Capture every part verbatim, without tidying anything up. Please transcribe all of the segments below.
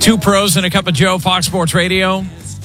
Two pros and a cup of Joe, Fox Sports Radio.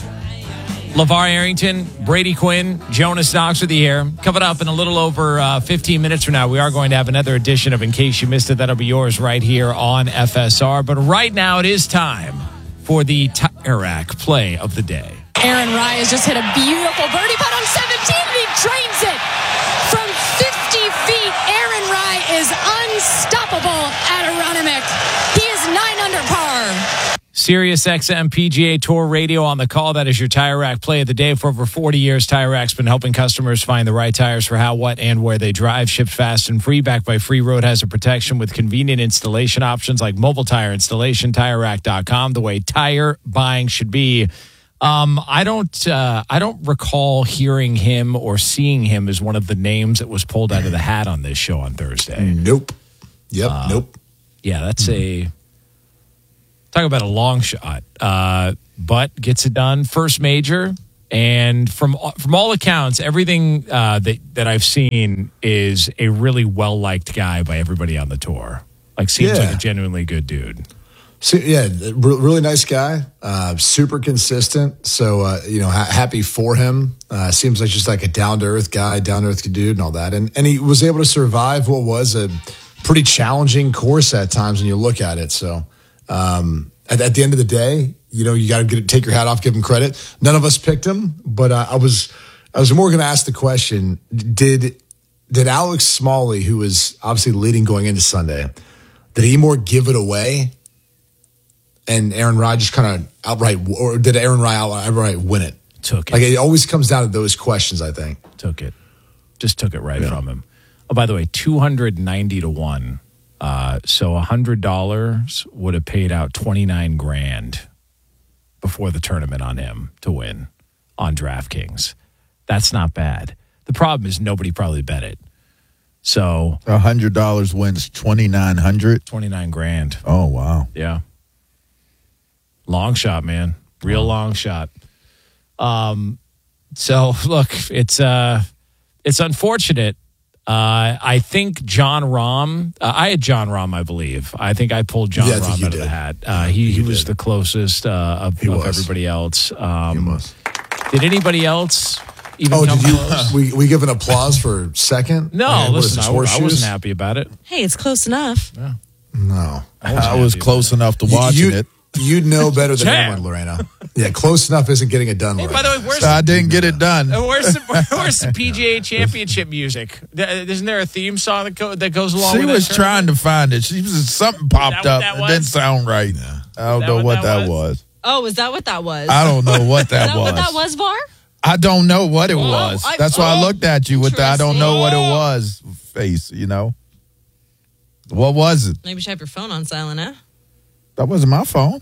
LeVar Arrington, Brady Quinn, Jonas Knox with you here. Coming up in a little over uh, fifteen minutes from now, we are going to have another edition of In Case You Missed It. That'll be yours right here on F S R. But right now, it is time for the Tire Rack play of the day. Aaron Rye has just hit a beautiful birdie putt on seventeen, and he drains it from fifty feet. Aaron Rye is unstoppable at Aronimink. He is nine under par. Sirius X M P G A Tour Radio on the call. That is your Tire Rack play of the day. For over forty years, Tire Rack's been helping customers find the right tires for how, what, and where they drive. Shipped fast and free, backed by free road hazard protection with convenient installation options like mobile tire installation. Tire Rack dot com, the way tire buying should be. Um, I don't, uh, I don't recall hearing him or seeing him as one of the names that was pulled out of the hat on this show on Thursday. Nope. Yep. Uh, nope. Yeah, that's a talk about a long shot. Uh, but gets it done, first major, and from from all accounts, everything uh, that that I've seen is a really well liked guy by everybody on the tour. Like, seems Yeah. like a genuinely good dude. So, yeah, re- really nice guy, uh, super consistent. So, uh, you know, ha- happy for him. Uh, seems like just like a down-to-earth guy, down-to-earth dude and all that. And and he was able to survive what was a pretty challenging course at times when you look at it. So, um, at, at the end of the day, you know, you got to take your hat off, give him credit. None of us picked him, but uh, I was I was more going to ask the question, did did Alex Smalley, who was obviously leading going into Sunday, did he more give it away? And Aaron Rye just kind of outright, or did Aaron Rye outright win it? Took it. Like, it always comes down to those questions, I think. Took it. Just took it right Yeah. from him. Oh, by the way, two hundred ninety to one. Uh, so one hundred dollars would have paid out twenty-nine grand before the tournament on him to win on DraftKings. That's not bad. The problem is nobody probably bet it. So one hundred dollars wins twenty-nine hundred. twenty-nine grand. Oh, wow. Yeah. Long shot, man. Real long shot. Um, so look, it's uh, it's unfortunate. Uh, I think John Rahm. Uh, I had John Rahm, I believe. I think I pulled John Yeah, I think Rahm you out of the did. hat. Uh, he he was did. the closest uh, of, He of was. everybody else. Um, He was. Did anybody else even Oh, come did you? close? we we give an applause for second? No, Like, what is listen, this, I, I horseshoes? wasn't happy about it. Hey, it's close enough. No, I was happy close enough to watching you, it. You'd know better than Damn. anyone, Lorena. Yeah, close enough isn't getting it done. Hey, Lorena. by the way, where's So I the, didn't get it done. where's the where's the P G A Championship music? Th- Isn't there a theme song that, go, that goes along She with that was tournament? trying to find it. She was something popped what up. that It was? didn't sound right. I don't that know what what that that was? was. Oh, is that what that was? I don't know what that Is that was. what that was, Var? I don't know what it was. I- That's why I oh, looked at you with the I don't know what it interesting. was face, you know? What was it? Maybe you should have your phone on silent, eh? That wasn't my phone.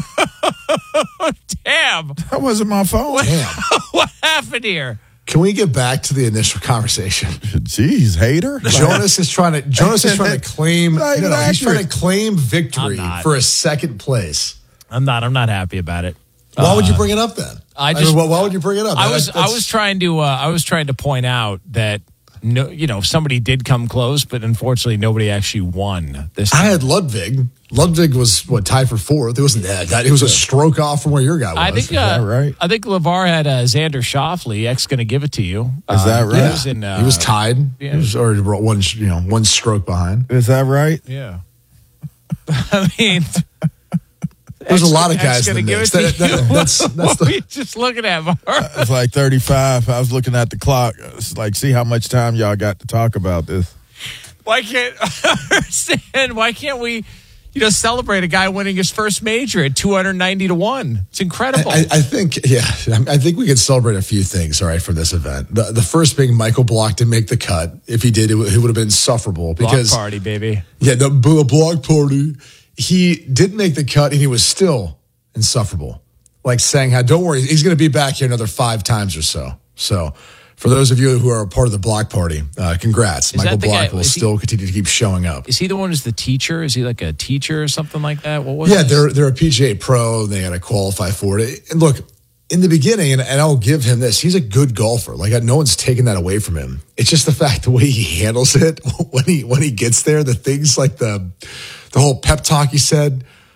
Damn. That wasn't my phone. Damn. What happened here? Can we get back to the initial conversation? Jeez, hater. Jonas is trying to. Jonas is trying to claim. Not No, even no, he's trying to accurate. claim victory I'm not. for a second place. I'm not. I'm not happy about it. Why would you bring it up then? I mean, just- why, why would you bring it up? I was. That's- I was trying to. Uh, I was trying to point out that no, you know, somebody did come close, but unfortunately, nobody actually won this. I had Ludwig. Ludwig was what tied for fourth. It wasn't that. that it was a stroke off from where your guy was. I think. that Uh, right? I think LeVar had uh, Xander Schauffele. X going to give it to you. Is that Uh, right? He yeah. was, in, uh, he was tied. yeah. He was already one. You know, one stroke behind. Is that right? Yeah. I mean, There's a lot of X guys in gonna the give mix. it to That- that- you. that's that's what were the. you just looking at, Var? It's like thirty-five. I was looking at the clock. It's like, see how much time y'all got to talk about this. Why can't I understand? Why can't we, you know, celebrate a guy winning his first major at two hundred ninety to one? It's incredible. I, I think, yeah, I think we can celebrate a few things, all right, from this event. The, the first being Michael Block didn't make the cut. If he did, it, would- it would have been insufferable. Block Because, party, baby. yeah, the, the block party, he didn't make the cut and he was still insufferable. Like saying, how, don't worry, he's going to be back here another five times or so. So, for those of you who are a part of the block party, uh, congrats. Is Michael that the Block guy- will is he- still continue to keep showing up. Is he the one who's the teacher? Is he like a teacher or something like that? What was Yeah, this? they're they're a P G A pro. And they got to qualify for it. And look, in the beginning, and, and I'll give him this, he's a good golfer. Like, no one's taking that away from him. It's just the fact the way he handles it when he when he gets there. The things like the the whole pep talk he said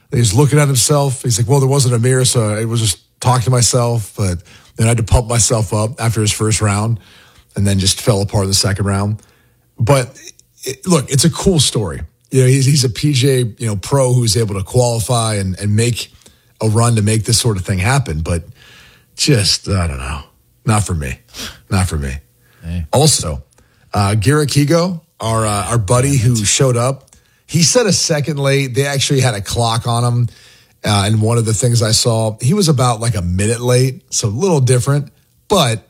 And he's looking at himself. He's like, well, there wasn't a mirror, so I was just talking to myself. But then I had to pump myself up after his first round and then just fell apart in the second round. But it, look, it's a cool story. You know, he's, he's a P G A, you know, pro who's able to qualify and, and make a run to make this sort of thing happen. But just, I don't know. Not for me. Not for me. Hey. Also, uh, Garrett Higo, our, uh, our buddy who showed up, he set a second late. They actually had a clock on him. Uh, and one of the things I saw, he was about like a minute late. So a little different. But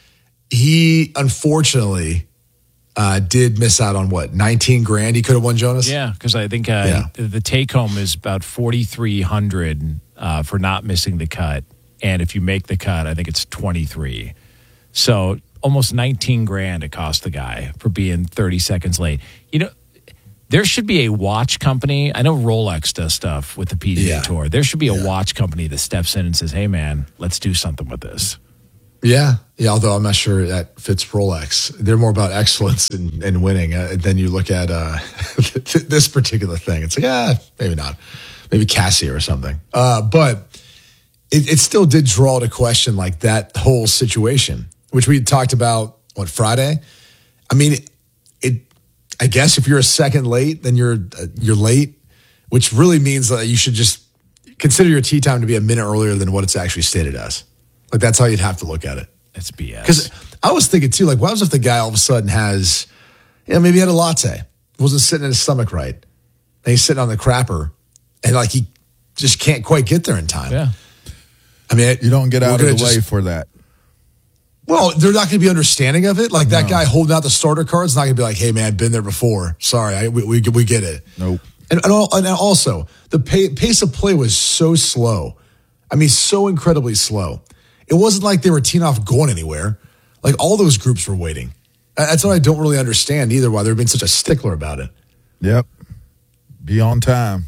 he, unfortunately, uh, did miss out on what, nineteen grand he could have won, Jonas? Yeah, because I think uh, Yeah. the take home is about forty-three hundred uh, for not missing the cut. And if you make the cut, I think it's twenty-three. So almost nineteen grand it cost the guy for being thirty seconds late. You know, there should be a watch company. I know Rolex does stuff with the P G A Yeah. Tour. There should be a Yeah. watch company that steps in and says, hey, man, let's do something with this. Yeah. Yeah, although I'm not sure that fits Rolex. They're more about excellence and, and winning. Uh, then you look at uh, this particular thing. It's like, ah, maybe not. Maybe Casio or something. Uh, but it, it still did draw to question like that whole situation, which we talked about, what, Friday? I mean, it, it I guess if you're a second late, then you're uh, you're late, which really means that you should just consider your tee time to be a minute earlier than what it's actually stated as. Like, that's how you'd have to look at it. It's B S. Because I was thinking, too, like, what was if the guy all of a sudden has, you know, maybe he had a latte, wasn't sitting in his stomach right, and he's sitting on the crapper, and, like, he just can't quite get there in time. Yeah. I mean, You don't get we're out of the gonna way just- for that. Well, they're not going to be understanding of it. Like, that No. guy holding out the starter card's not going to be like, hey, man, I've been there before. Sorry, I, we, we, we get it. Nope. And, and, al- and also, the pay, pace of play was so slow. I mean, so incredibly slow. It wasn't like they were teeing off going anywhere. Like, all those groups were waiting. That's what I don't really understand either, why they're being such a stickler about it. Yep. Be on time.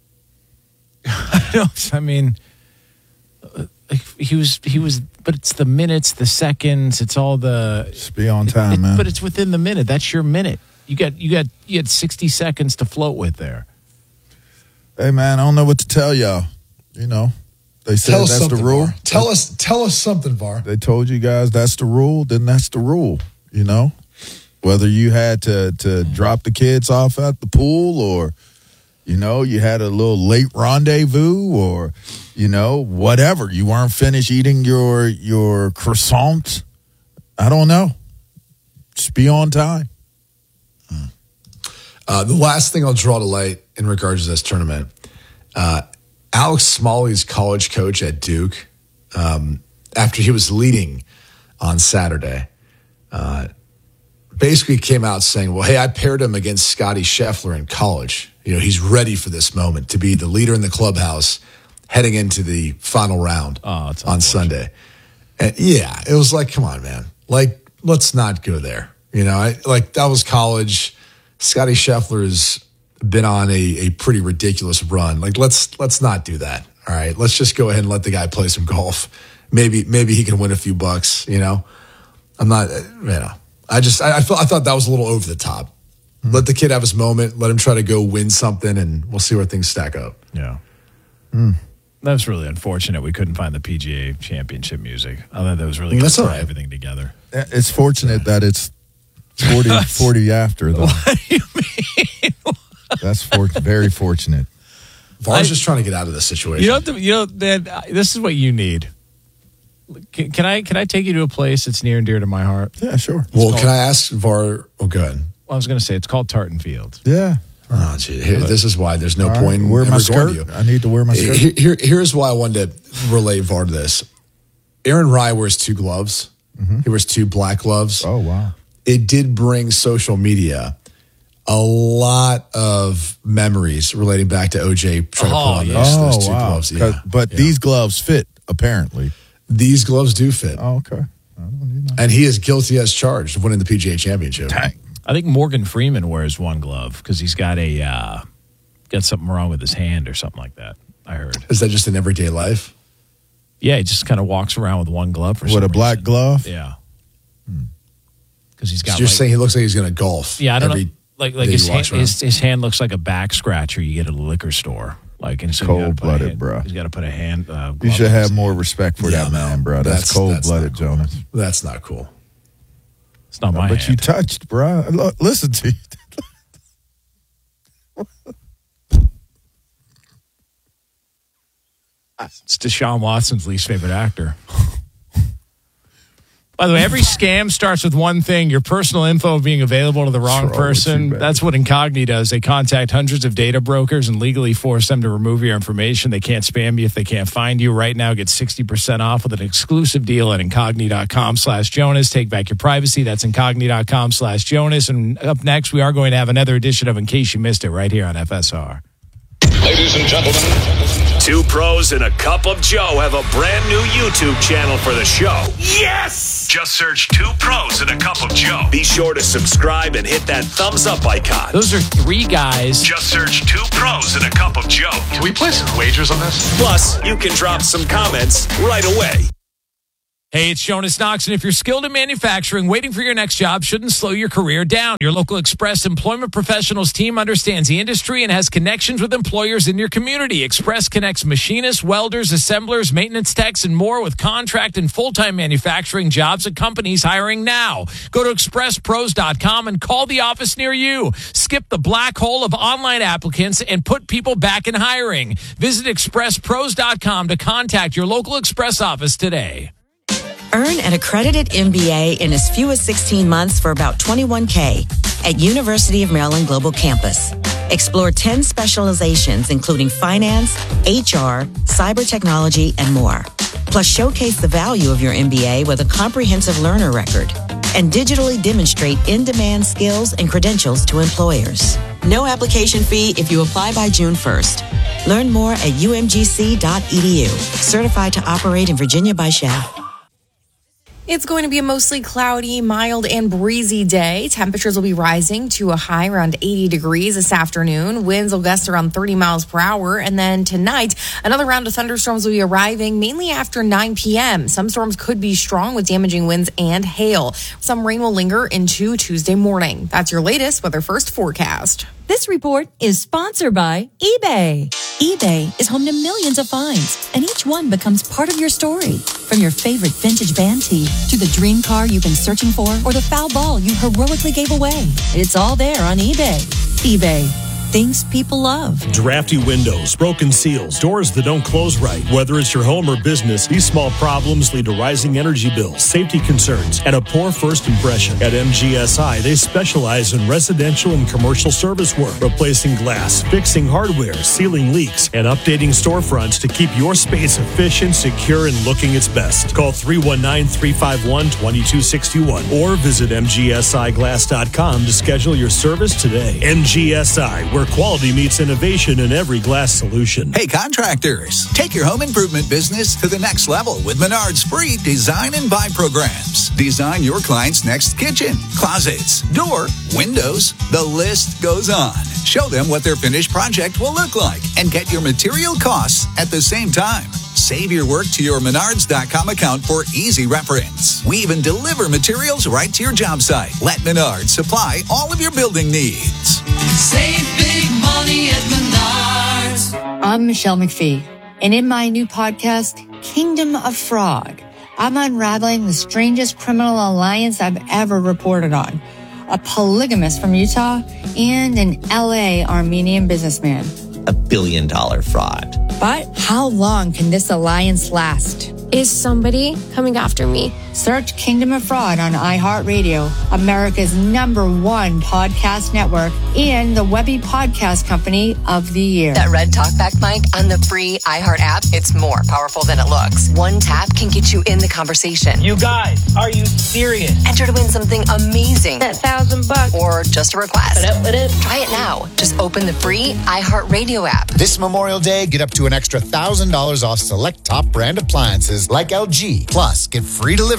I mean, uh, he was, he was, but it's the minutes, the seconds, it's all the, Just be on time, it- man. but it's within the minute. That's your minute. You got, you got, you had sixty seconds to float with there. Hey, man, I don't know what to tell y'all. You know, they said Tell us that's the something, rule. Var. Tell us, tell us something, Var. They told you guys that's the rule, then that's the rule, you know? Whether you had to, to drop the kids off at the pool or, you know, you had a little late rendezvous or, you know, whatever. You weren't finished eating your your croissant. I don't know. Just be on time. Uh, the last thing I'll draw to light in regards to this tournament, uh, Alex Smalley's college coach at Duke, um, after he was leading on Saturday, uh, basically came out saying, well, hey, I paired him against Scotty Scheffler in college. You know, he's ready for this moment to be the leader in the clubhouse heading into the final round Oh, it's on Sunday. And yeah, it was like, come on, man. Like, let's not go there. You know, I, like that was college. Scotty Scheffler's been on a, a pretty ridiculous run. Like, let's let's not do that. All right, let's just go ahead and let the guy play some golf. Maybe maybe he can win a few bucks. You know, I'm not. You know, I just I, I thought I thought that was a little over the top. Mm-hmm. Let the kid have his moment. Let him try to go win something, and we'll see where things stack up. Yeah. Mm. That was really unfortunate. We couldn't find the P G A Championship music. I thought that was really good That's to all put right. everything together. It's fortunate that it's forty, forty after, though. What do you mean? That's for, very fortunate. Var's I- just trying to get out of this situation. You know, the, you know that uh, this is what you need. Can, can I can I take you to a place that's near and dear to my heart? Yeah, sure. well, can I ask Var? Oh, good. Well, I was going to say it's called Tartan Fields. Yeah. Oh, gee, here, this is why there's no All right, point in wear my ever skirt. going to you. I need to wear my skirt. Here, here- here's why I wanted to relate Var to this. Aaron Rye wears two gloves. He wears two black gloves. Oh, wow. It did bring social media a lot of memories relating back to O J trying to Oh, put on yeah. those, Oh, those two wow. gloves. 'Cause- Yeah. But Yeah. these gloves fit, apparently. these gloves do fit. Oh, okay. I don't need no- And he is guilty as charged of winning the P G A Championship. Dang. I think Morgan Freeman wears one glove because he's got a uh, got something wrong with his hand or something like that. I heard. Is that just in everyday life? Yeah, he just kind of walks around with one glove for With some a black reason. glove? Yeah, because he's got. So you're like, saying he looks like he's going to golf. yeah, I don't every know. Like like day his he hand, walks around. his his hand looks like a back scratcher you get at a liquor store. Like, and so cold-blooded, bro. He's got to put a hand. Uh, you should have more respect for yeah, that man, no, bro. That's, that's cold-blooded, that's cool. Jonas. That's not cool. It's not my But hand. you touched, bro. Look, listen to you. It's Deshaun Watson's least favorite actor. By the way, every scam starts with one thing: your personal info being available to the wrong What's wrong with person. you, man? That's what Incogni does. They contact hundreds of data brokers and legally force them to remove your information. They can't spam you if they can't find you. Right now, get sixty percent off with an exclusive deal at incogni.com slash Jonas. Take back your privacy. That's incogni.com slash Jonas. And up next, we are going to have another edition of In Case You Missed It right here on F S R. Ladies and gentlemen, Two Pros and a Cup of Joe have a brand new YouTube channel for the show. Yes! Just search Two Pros and a Cup of Joe. Be sure to subscribe and hit that thumbs up icon. Those are three guys. Just search Two Pros and a Cup of Joe. can we place some wagers on this? Plus, you can drop some comments right away. Hey, it's Jonas Knox, and if you're skilled in manufacturing, waiting for your next job shouldn't slow your career down. Your local Express Employment Professionals team understands the industry and has connections with employers in your community. Express connects machinists, welders, assemblers, maintenance techs, and more with contract and full-time manufacturing jobs at companies hiring now. Go to express pros dot com and call the office near you. Skip the black hole of online applicants and put people back in hiring. Visit express pros dot com to contact your local Express office today. Earn an accredited M B A in as few as sixteen months for about twenty-one K at University of Maryland Global Campus. Explore ten specializations, including finance, H R, cyber technology, and more. Plus, showcase the value of your M B A with a comprehensive learner record and digitally demonstrate in-demand skills and credentials to employers. No application fee if you apply by June first. Learn more at u m g c dot e d u. Certified to operate in Virginia by S H A. It's going to be a mostly cloudy, mild, and breezy day. Temperatures will be rising to a high around eighty degrees this afternoon. Winds will gust around thirty miles per hour. And then tonight, another round of thunderstorms will be arriving mainly after nine p.m. Some storms could be strong with damaging winds and hail. Some rain will linger into Tuesday morning. That's your latest Weather First forecast. This report is sponsored by eBay. eBay is home to millions of finds, and each one becomes part of your story. From your favorite vintage band tee to the dream car you've been searching for or the foul ball you heroically gave away. It's all there on eBay. eBay. Things people love. Drafty windows, broken seals, doors that don't close right. Whether it's your home or business, these small problems lead to rising energy bills, safety concerns, and a poor first impression. At M G S I, they specialize in residential and commercial service work, replacing glass, fixing hardware, sealing leaks, and updating storefronts to keep your space efficient, secure, and looking its best. Call three one nine, three five one, two two six one or visit m g s i glass dot com to schedule your service today. M G S I, where quality meets innovation in every glass solution. Hey, contractors, take your home improvement business to the next level with Menard's free design and buy programs. Design your client's next kitchen, closets, door, windows. The list goes on. Show them what their finished project will look like and get your material costs at the same time. Save your work to your menards dot com account for easy reference. We even deliver materials right to your job site. Let Menards supply all of your building needs. Save big money at Menards. I'm Michelle McPhee, and in my new podcast, Kingdom of Fraud, I'm unraveling the strangest criminal alliance I've ever reported on. A polygamist from Utah and an L A Armenian businessman. A billion dollar fraud. But how long can this alliance last? Is somebody coming after me? Search Kingdom of Fraud on iHeartRadio, America's number one podcast network, and the Webby Podcast Company of the Year. That red talkback mic on the free iHeart app, it's more powerful than it looks. One tap can get you in the conversation. You guys, are you serious? Enter to win something amazing. That thousand bucks. Or just a request. What up, what up? Try it now. Just open the free iHeartRadio app. This Memorial Day, get up to an extra one thousand dollars off select top brand appliances like L G. Plus, get free delivery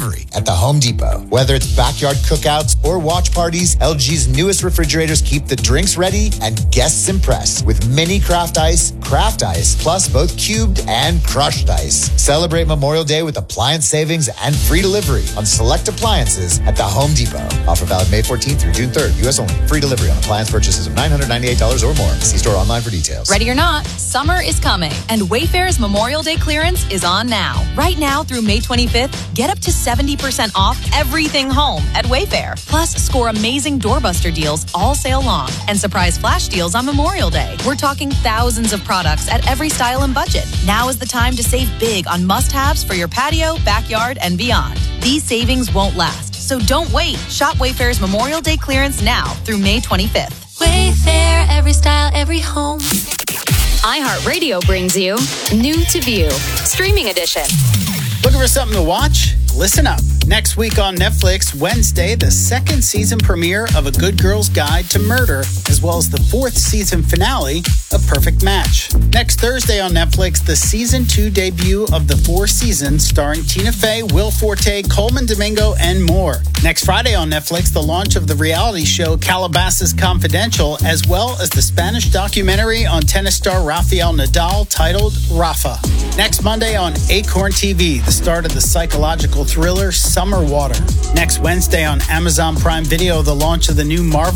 delivery at the Home Depot. Whether it's backyard cookouts or watch parties, L G's newest refrigerators keep the drinks ready and guests impressed with mini craft ice, craft ice, plus both cubed and crushed ice. Celebrate Memorial Day with appliance savings and free delivery on select appliances at the Home Depot. Offer valid May fourteenth through June third. U S only. Free delivery on appliance purchases of nine hundred ninety-eight dollars or more. See store online for details. Ready or not, summer is coming, and Wayfair's Memorial Day clearance is on now. Right now through May twenty-fifth, get up to seventy percent off everything home at Wayfair. Plus, score amazing doorbuster deals all sale long and surprise flash deals on Memorial Day. We're talking thousands of products at every style and budget. Now is the time to save big on must-haves for your patio, backyard, and beyond. These savings won't last, so don't wait. Shop Wayfair's Memorial Day clearance now through May twenty-fifth. Wayfair, every style, every home. iHeartRadio brings you New to View, Streaming Edition. Looking for something to watch? Listen up. Next week on Netflix, Wednesday, the second season premiere of A Good Girl's Guide to Murder, as well as the fourth season finale of Perfect Match. Next Thursday on Netflix, the season two debut of the four seasons starring Tina Fey, Will Forte, Coleman Domingo, and more. Next Friday on Netflix, the launch of the reality show Calabasas Confidential, as well as the Spanish documentary on tennis star Rafael Nadal titled Rafa. Next Monday on Acorn T V, the start of the psychological thriller Summer Water. Next Wednesday on Amazon Prime Video, the launch of the new Marvel